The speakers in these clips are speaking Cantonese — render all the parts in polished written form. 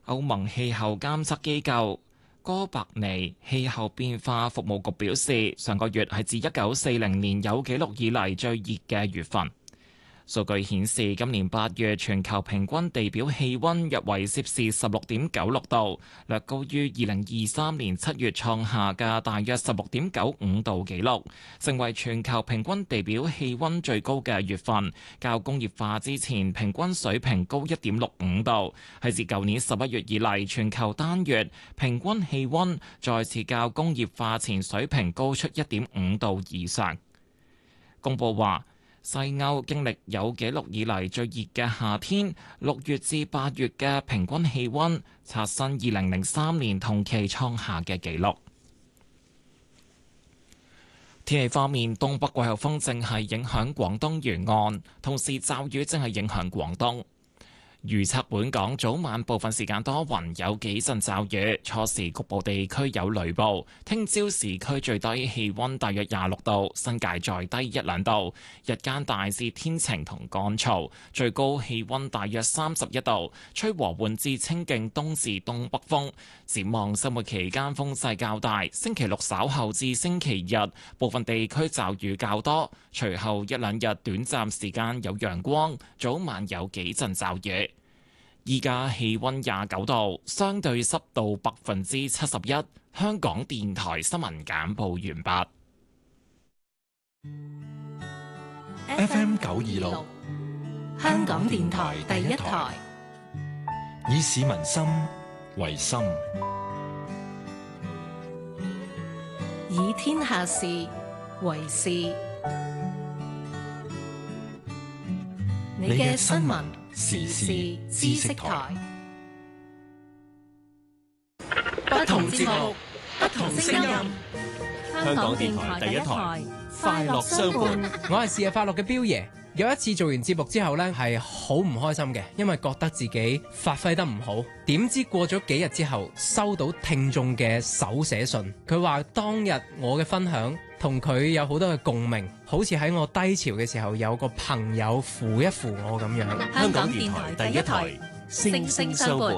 歐盟氣候監測機構哥白尼氣候變化服務局表示，上個月係自1940年有紀錄以嚟最熱嘅月份。數據顯示，今年8月全球平均地表氣溫約為攝氏16.96度，略高於2023年7月創下嘅大約16.95度紀錄，成為全球平均地表氣溫最高嘅月份，較工業化之前平均水平高1.65度，係自舊年11月以嚟全球單月平均氣溫再次較工業化前水平高出1.5度以上。公佈話，西歐經歷有紀錄以嚟最熱嘅夏天，6月至8月嘅平均氣溫刷新2003年同期創下嘅紀錄。天氣方面，東北季候風正係影響廣東沿岸，同時驟雨正係影響廣東。預測本港早晚部分時間多雲，有幾陣驟雨，初時局部地區有雷暴。聽朝市區最低氣溫大約26度，新界再低1-2度。日間大致天晴同乾燥，最高氣溫大約31度，吹和緩至清勁東至東北風。展望周末期間風勢較大，星期六稍後至星期日部分地區驟雨較多，隨後1-2日短暫時間有陽光，早晚有幾陣驟雨。依家氣溫29度，相對濕度71%。香港電台新聞簡報完畢。FM 926，香港電台第一台，以市民心為心， 以天下事為事。你嘅新聞時事知識台，不同節目，不同聲音。香港電台第一台，快樂相伴。 我係視日快樂嘅標爺。有一次做完節目之後呢，係好唔開心嘅，因為覺得自己發揮得唔好。點知過咗幾日之後，收到聽眾嘅手寫信，佢話當日我嘅分享同佢有好多嘅共鳴，好似喺我低潮嘅時候有個朋友扶一扶我咁樣。 香港電台第一台，聲聲相伴。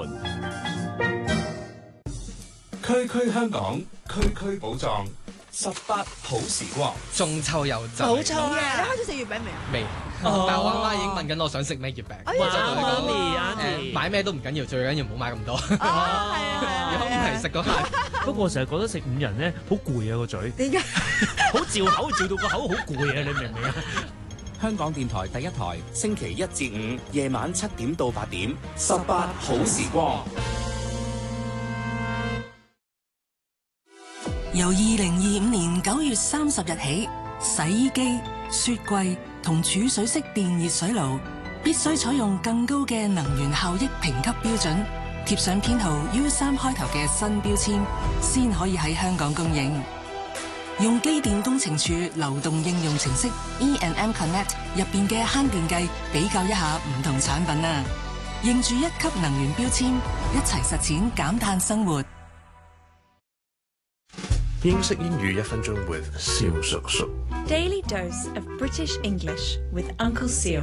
區區香港，區區寶藏，18好時光。 中秋又就冇錯啊！你開始食月餅未啊？ 未，但係我阿媽已經問緊我想食咩月餅。買咩都唔緊要，最緊要唔好買咁多。係啊，如果唔係食嗰下。 不過我成日覺得食5人咧好攰啊個嘴。 點解？ 好嚼口，嚼到個口好攰啊！你明唔明啊？ 香港電台第一台，星期1至5夜晚7點到8點，18好時光。 由2025年9月30日起，洗衣機、雪櫃同儲水式電熱水爐必須採用更高嘅能源效益評級標準，貼上編號 U3 開頭嘅新標籤，先可以喺香港供應。用機電工程署流動應用程式 E&M Connect 入邊嘅慳電計比較一下唔同產品啊！認住1級能源標籤，一齊實踐減碳生活。 英式英語1分鐘 with 蕭叔叔。 Daily dose of British English with Uncle Seal。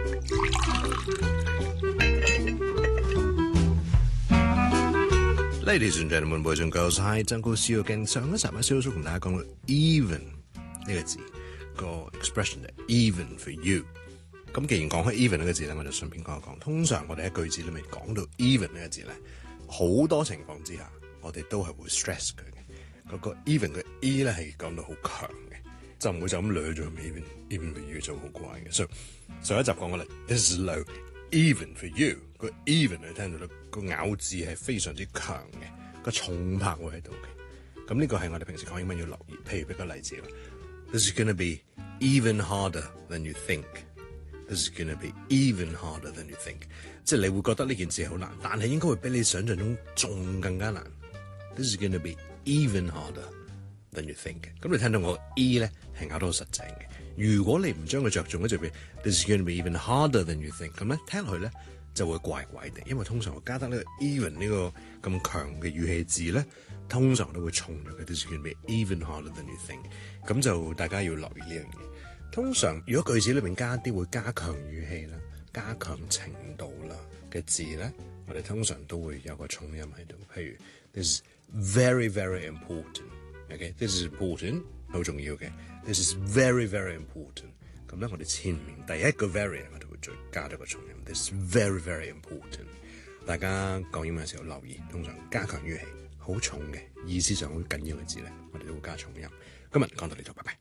Ladies and gentlemen, boys and girls, hi, Uncle Seal again。 上一集蕭叔叔同大家講到 even 呢個字個 expression 係 even for you。咁既然講開 even 呢個字咧，我就順便講一講。通常我哋喺句子裏面講到 even 呢個字咧，好多情況之下我哋都係會 stress 佢嘅。嗰個 even 嘅 e 咧係講到好強嘅，就唔會就咁掠咗 even for you 就好怪嘅。所以上一集講過啦 ，this is low even for you。個 even 你聽到咧，個咬字係非常之強嘅，個重拍會喺度嘅。咁呢個係我哋平時講英文要留意。譬如俾個例子啦 ，this is gonna be even harder than you think。This is gonna be even harder than you think。即係你會覺得呢件事好難，但係應該會比你想象中仲更加難。This is gonna be even harder than you think。咁你聽到我 e 咧係咬到好實淨嘅。如果你唔將佢着重咧，就變 This is gonna be even harder than you think。咁咧聽落去咧就會怪怪地，因為通常我加得呢個 even 呢個咁強嘅語氣字咧，通常都會重咗嘅。This is gonna be even harder than you think。咁就大家要留意呢樣嘢。通常如果句子裏面加啲會加強語氣啦、加強程度啦嘅字咧， 我哋通常都會有個重音喺度，譬如 This is very very important，OK，This is important， 好重要嘅。This is very very important。咁咧，我哋前面第一個 very 我哋會再加咗個重音。This is very very important。大家講英文嘅時候留意，通常加強語氣，好重嘅意思上好緊要嘅字咧，我哋都會加重音。今日講到呢度，拜拜。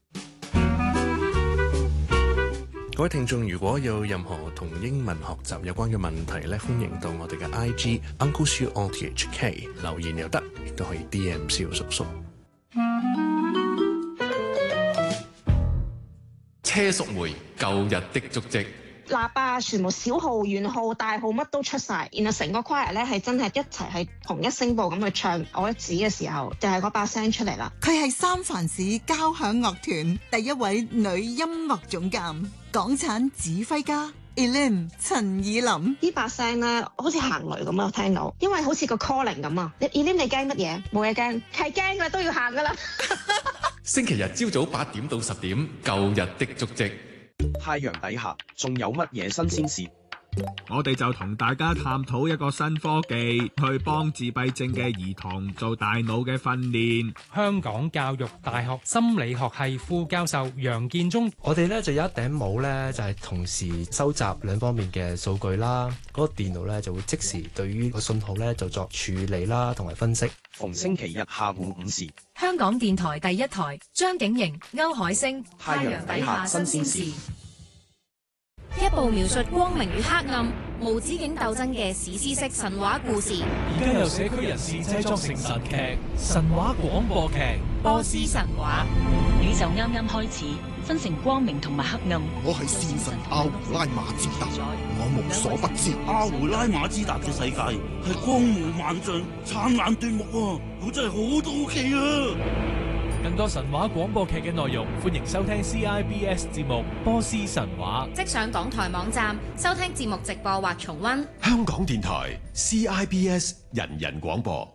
各位聽眾，如果有任何同英文學習有關嘅問題咧，歡迎到我哋嘅 IG Uncle Siu RTHK 留言又得，亦都可以 DM 蕭叔叔。 車淑梅舊日的足跡。 喇叭全部小號、圓號、大號乜都出晒，然後成個 choir 咧係真係一齊係同一聲部咁去唱我一指嘅時候，就係嗰把聲出嚟啦。 佢係三藩市交響樂團第一位女音樂總監，港產指揮家 Elaine 陳以琳。 呢把聲咧好似行雷咁啊！我聽到，因為好似個 calling 咁啊。Elaine 你驚乜嘢？冇嘢驚，係驚嘅都要行噶啦。 星期日朝早8點到10點，舊日的足跡。 太陽底下仲有乜嘢新鮮事？ 我哋就同大家探討一個新科技，去幫自閉症嘅兒童做大腦嘅訓練。 香港教育大學心理學系副教授楊建忠， 我哋咧就有一頂帽咧，就係同時收集兩方面嘅數據啦。嗰個電腦咧就會即時對於個信號咧就作處理啦，同埋分析。 逢星期日下午5時， 香港電台第一台，張景瑩、歐海星， 太陽底下新鮮事。 一部描述光明與黑暗、無止境鬥爭嘅史詩式神話故事。 而家由社區人士製作成神劇、神話廣播劇《 波斯神話》。 宇宙啱啱開始，分成光明同埋黑暗。 我係戰神阿胡拉馬茲達，我無所不知。 阿胡拉馬茲達嘅世界係光芒萬丈、燦爛奪目啊！我真係好到奇啊！ 更多神話廣播劇嘅內容，歡迎收聽 CIBS 節目《波斯神話》。 即上港台網站收聽節目直播或重溫。 香港電台 CIBS 人人廣播。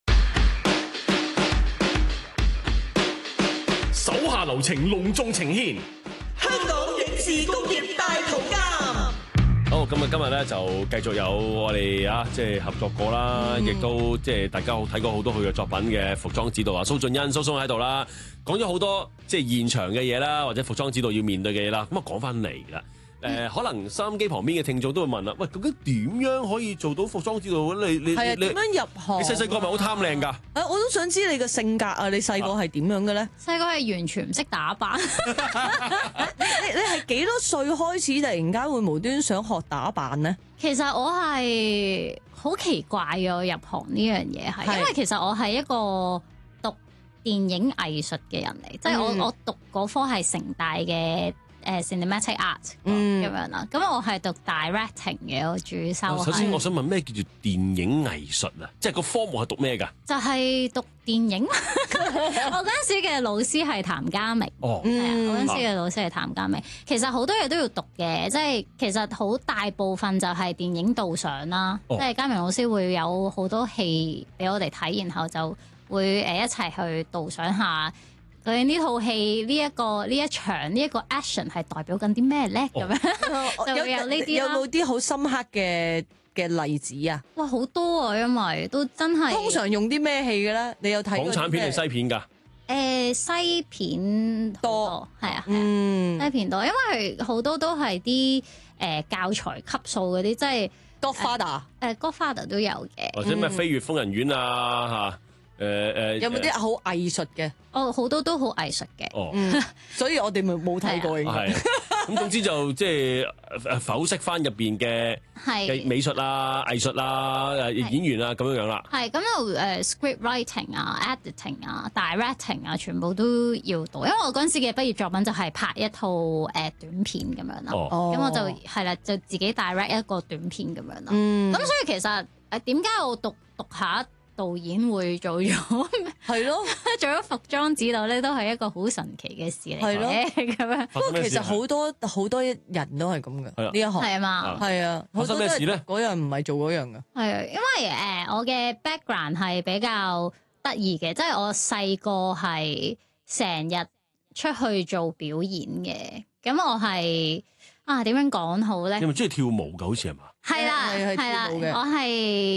手下留情，隆重呈現香港影視工業大圖鑑。 好，咁啊，今日咧就繼續有我哋即係合作過啦，亦都即係大家睇過好多佢嘅作品嘅服裝指導啊，蘇俊恩蘇喺度啦，講咗好多即係現場嘅嘢啦，或者服裝指導要面對嘅嘢啦，咁啊講翻嚟啦。可能收音機旁邊嘅聽眾都會問啦，喂，究竟點樣可以做到服裝指導？你係啊，點樣入行？ 你細個咪好貪靚㗎？ 我都想知你嘅性格啊！你細個係點樣嘅咧？ 細個係完全唔識打扮。 你係幾多歲開始突然間會無端想學打扮咧？ 其實我係好奇怪嘅，我入行呢樣嘢係，因為其實我係一個讀電影藝術嘅人嚟，即係我讀嗰科係城大嘅。cinematic art 咁樣啦，咁我係讀 directing 嘅，我主修。 首先我想問咩叫做電影藝術啊？即係個科目係讀咩㗎？ 就係讀電影。我嗰陣時嘅老師係譚家明。哦，係啊，我嗰陣時嘅老師係譚家明。其實好多嘢都要讀嘅，即係其實好大部分就係電影導賞啦。即係家明老師會有好多戲俾我哋睇，然後就會一齊去導賞下。究竟呢套戲呢一場呢一個 action 係代表緊啲咩咧？咁樣就會有呢啲啦。 有冇啲好深刻嘅例子啊？ 哇，好多啊！因為都真係通常用啲咩戲嘅咧？你有睇過港產片定西片㗎？ 西片多，係啊，西片多，因為好多都係啲教材級數嗰啲，即係 Godfather 都有嘅， 或者咩飛越瘋人院啊嚇。 有冇啲好藝術嘅？ 好多都好藝術嘅。 所以我哋咪冇睇過。 係咁，總之就即係剖析翻入邊嘅美術啊、藝術啊、演員啊咁樣樣啦。係咁就script writing 啊、editing 啊、directing 啊，全部都要讀。因為我嗰陣時嘅畢業作品就係拍一套短片咁樣啦。咁我就係啦，就自己 direct 一個短片咁樣啦。咁所以其實點解我讀下導演會做咗係咯，做咗服裝指導咧，都係一個好神奇嘅事嚟嘅咁樣。 不過其實好多人都係咁嘅呢一行， 係啊嘛， 係啊。 發生咩事咧？ 嗰樣唔係做嗰樣嘅。 係啊，因為我嘅 background 係比較得意嘅，即係我細個係成日出去做表演嘅。咁我係點樣講好咧？ 你咪中意跳舞㗎？好似係嘛？ 係啦， 係係啦， 跳舞嘅我係